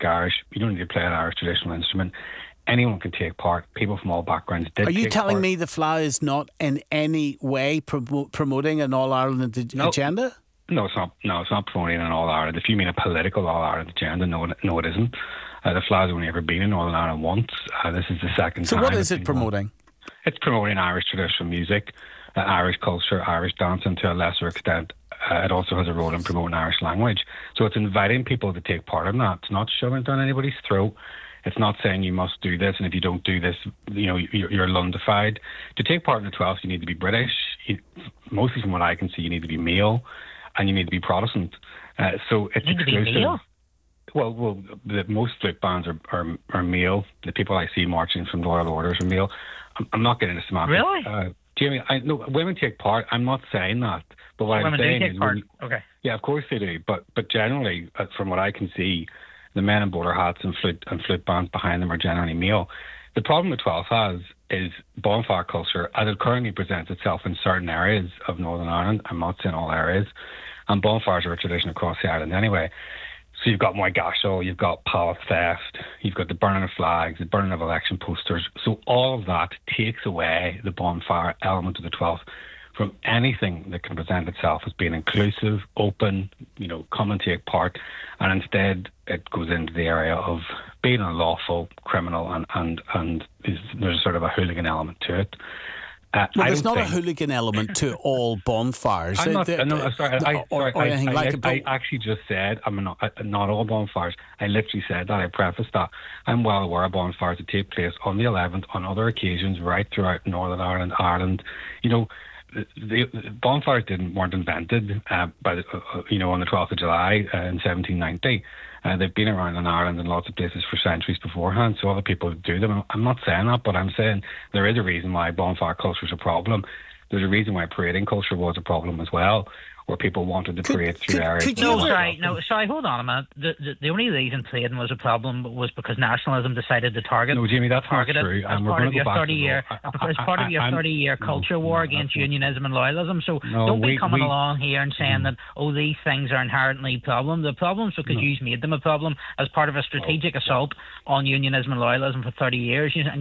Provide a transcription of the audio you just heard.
speak Irish. You don't need to play an Irish traditional instrument. Anyone can take part. People from all backgrounds did. Are you take telling part. me the Fleadh is not in any way promoting an All-Ireland agenda? No, it's not. No, it's not promoting an All-Ireland. If you mean a political All-Ireland agenda, no, it isn't. The Fleadh's only ever been in Northern Ireland once. This is the second time. So what is it promoting? It's promoting Irish traditional music, Irish culture, Irish dancing to a lesser extent. It also has a role in promoting Irish language. So it's inviting people to take part in that. It's not shoving it down anybody's throat. It's not saying you must do this, and if you don't do this, you're Lundified. To take part in the 12th, you need to be British. Mostly from what I can see, you need to be male, and you need to be Protestant. So it's You need exclusive. to be male? Well, most flute bands are male. The people I see marching from Royal Orders are male. I'm not getting into semantics. Really? Jamie, I know women take part. I'm not saying that, but what I'm saying is, okay. Yeah, of course they do. But generally, from what I can see, the men in bowler hats and flute bands behind them are generally male. The problem the 12th has is bonfire culture, as it currently presents itself in certain areas of Northern Ireland. I'm not saying all areas, and bonfires are a tradition across the island anyway. So you've got Moygashaw, you've got pallet theft, you've got the burning of flags, the burning of election posters. So all of that takes away the bonfire element of the 12th from anything that can present itself as being inclusive, open, come and take part. And instead it goes into the area of being unlawful, criminal, and there's sort of a hooligan element to it. There's not a hooligan element to all bonfires. I actually just said not all bonfires. I literally said that. I prefaced that. I'm well aware of bonfires that take place on the 11th, on other occasions, right throughout Northern Ireland. The bonfires weren't invented on the 12th of July in 1790. They've been around in Ireland and lots of places for centuries beforehand, so other people do them. I'm not saying that, but I'm saying there is a reason why bonfire culture is a problem. There's a reason why parading culture was a problem as well, where people wanted to parade through areas. Sorry, hold on a minute. The only reason parading was a problem was because nationalism decided to target. No, Jamie, that's not true. As part of your 30-year culture war against unionism and loyalism. So don't be coming along here and saying that these things are inherently problems. The problems because you made them a problem as part of a strategic assault on unionism and loyalism for 30 years.